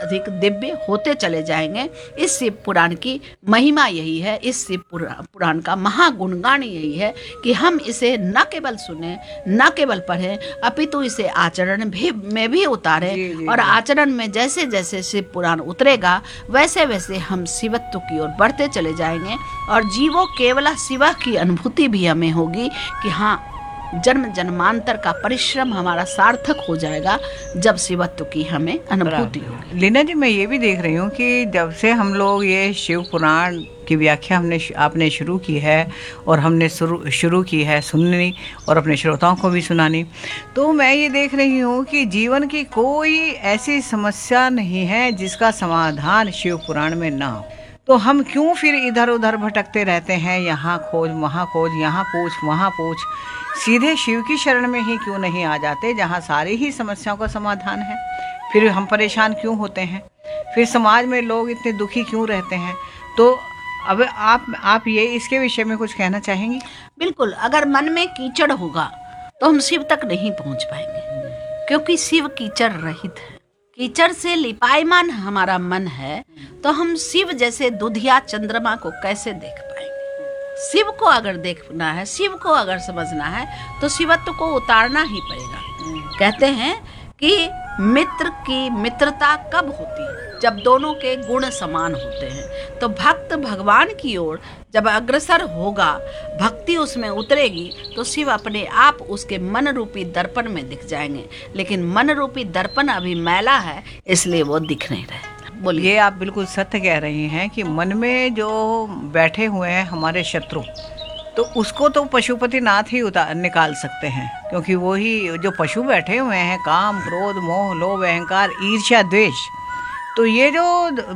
अधिक दिव्य होते चले जाएंगे। इस शिव पुराण की महिमा यही है, इस शिव पुराण का महागुणगान यही है कि हम इसे न केवल सुने, न केवल पढ़ें, अपितु इसे आचरण में भी उतारें। और आचरण में जैसे जैसे शिव पुराण उतरेगा वैसे वैसे हम शिवत्व की ओर बढ़ते चले जाएंगे और जीवो केवल शिवा की अनुभूति भी हमें होगी कि हाँ, जन्म जन्मांतर का परिश्रम हमारा सार्थक हो जाएगा जब शिवत्व की हमें अनुभूति होगी। लीना जी, मैं ये भी देख रही हूँ कि जब से हम लोग ये शिव पुराण की व्याख्या आपने शुरू की है और हमने शुरू की है सुननी और अपने श्रोताओं को भी सुनानी, तो मैं ये देख रही हूँ कि जीवन की कोई ऐसी समस्या नहीं है जिसका समाधान शिव पुराण में ना हो। तो हम क्यों फिर इधर उधर भटकते रहते हैं, यहाँ खोज वहाँ खोज, यहाँ पूछ वहाँ पूछ, सीधे शिव की शरण में ही क्यों नहीं आ जाते जहाँ सारी ही समस्याओं का समाधान है। फिर हम परेशान क्यों होते हैं, फिर समाज में लोग इतने दुखी क्यों रहते हैं। तो अब आप ये इसके विषय में कुछ कहना चाहेंगी? बिल्कुल, अगर मन में कीचड़ होगा तो हम शिव तक नहीं पहुँच पाएंगे, क्योंकि शिव कीचड़ रहित है। कीचड़ से लिपायमान हमारा मन है तो हम शिव जैसे दुधिया चंद्रमा को कैसे देख पाएंगे। शिव को अगर देखना है, शिव को अगर समझना है तो शिवत्व को उतारना ही पड़ेगा। कहते हैं कि मित्र की मित्रता कब होती है, जब दोनों के गुण समान होते हैं। तो भक्त भगवान की ओर जब अग्रसर होगा, भक्ति उसमें उतरेगी, तो शिव अपने आप उसके मन रूपी दर्पण में दिख जाएंगे। लेकिन मन रूपी दर्पण अभी मैला है, इसलिए वो दिख नहीं रहे। बोलिए। आप बिल्कुल सत्य कह रही हैं कि मन में जो बैठे हुए हैं हमारे शत्रु, तो उसको तो पशुपति नाथ ही निकाल सकते हैं, क्योंकि वो ही जो पशु बैठे हुए हैं, काम क्रोध मोह लोभ अहंकार ईर्ष्या द्वेष, तो ये जो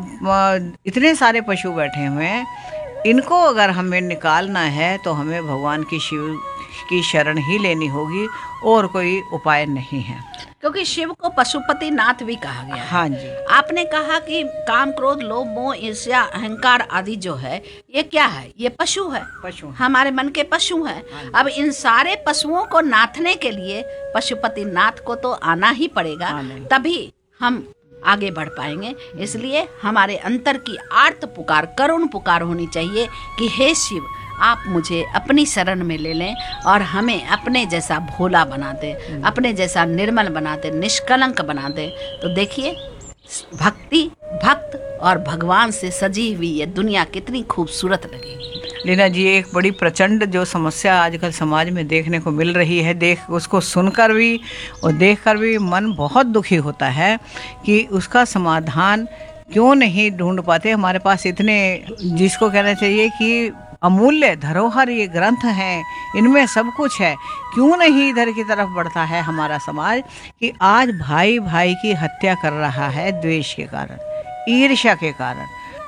इतने सारे पशु बैठे हुए हैं, इनको अगर हमें निकालना है तो हमें भगवान की शिव की शरण ही लेनी होगी, और कोई उपाय नहीं है। क्योंकि शिव को पशुपति नाथ भी कहा गया है। हाँ जी। आपने कहा कि काम क्रोध लोभ मोह ईर्ष्या अहंकार आदि जो है, ये क्या है? ये पशु है, हमारे मन के पशु हैं। हाँ। अब इन सारे पशुओं को नाथने के लिए पशुपति नाथ को तो आना ही पड़ेगा, तभी हम आगे बढ़ पाएंगे। इसलिए हमारे अंतर की आर्त पुकार, करुण पुकार होनी चाहिए कि हे शिव, आप मुझे अपनी शरण में ले लें और हमें अपने जैसा भोला बना दें, अपने जैसा निर्मल बना दें, निष्कलंक बना दें। तो देखिए, भक्ति, भक्त और भगवान से सजी हुई ये दुनिया कितनी खूबसूरत लगेगी। लीना जी, एक बड़ी प्रचंड जो समस्या आजकल समाज में देखने को मिल रही है, उसको सुनकर भी और देखकर भी मन बहुत दुखी होता है कि उसका समाधान क्यों नहीं ढूंढ पाते। हमारे पास इतने, जिसको कहना चाहिए कि अमूल्य धरोहर ये ग्रंथ हैं, इनमें सब कुछ है, क्यों नहीं इधर की तरफ बढ़ता है हमारा समाज कि आज भाई भाई की हत्या कर रहा है द्वेष के कारण, ईर्ष्या के कारण।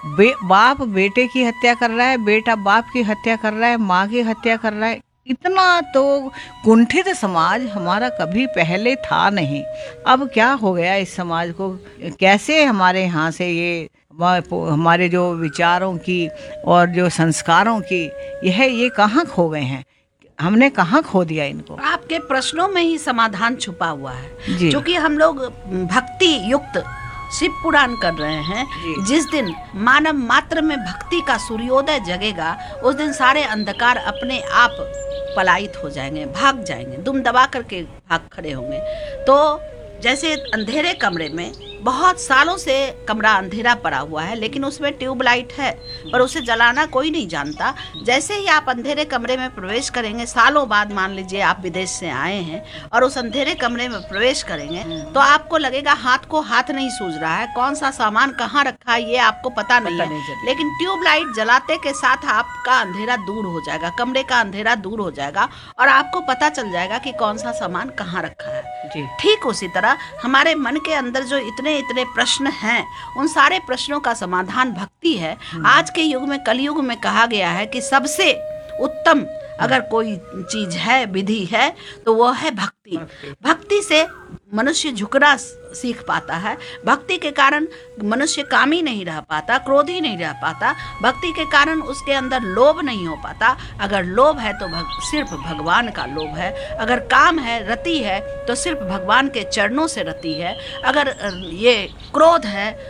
बाप बेटे की हत्या कर रहा है, बेटा बाप की हत्या कर रहा है, माँ की हत्या कर रहा है। इतना तो कुंठित समाज हमारा कभी पहले था नहीं। अब क्या हो गया इस समाज को, कैसे हमारे यहाँ से ये हमारे जो विचारों की और जो संस्कारों की ये कहाँ खो गए हैं, हमने कहाँ खो दिया इनको? आपके प्रश्नों में ही समाधान छुपा हुआ है। क्योंकि हम लोग भक्ति युक्त शिव पुराण कर रहे हैं। जिस दिन मानव मात्र में भक्ति का सूर्योदय जगेगा, उस दिन सारे अंधकार अपने आप पलायित हो जाएंगे, भाग जाएंगे, दुम दबा करके भाग खड़े होंगे। तो जैसे अंधेरे कमरे में बहुत सालों से कमरा अंधेरा पड़ा हुआ है, लेकिन उसमें ट्यूबलाइट है, पर उसे जलाना कोई नहीं जानता। जैसे ही आप अंधेरे कमरे में प्रवेश करेंगे, सालों बाद मान लीजिए आप विदेश से आए हैं और उस अंधेरे कमरे में प्रवेश करेंगे, तो आपको लगेगा हाथ को हाथ नहीं सूझ रहा है, कौन सा सामान कहाँ रखा है ये आपको पता नहीं है। लेकिन ट्यूबलाइट जलाते के साथ आपका अंधेरा दूर हो जाएगा, कमरे का अंधेरा दूर हो जाएगा और आपको पता चल जाएगा कि कौन सा सामान कहाँ रखा है। ठीक उसी तरह हमारे मन के अंदर जो इतने प्रश्न हैं, उन सारे प्रश्नों का समाधान भक्ति है। आज के युग में, कलयुग में कहा गया है कि सबसे उत्तम अगर कोई चीज है, विधि है, तो वो है भक्ति। भक्ति से मनुष्य झुकना सीख पाता है। भक्ति के कारण मनुष्य कामी नहीं रह पाता, क्रोधी नहीं रह पाता। भक्ति के कारण उसके अंदर लोभ नहीं हो पाता। अगर लोभ है तो सिर्फ भगवान का लोभ है। अगर काम है, रति है, तो सिर्फ भगवान के चरणों से रति है। अगर ये क्रोध है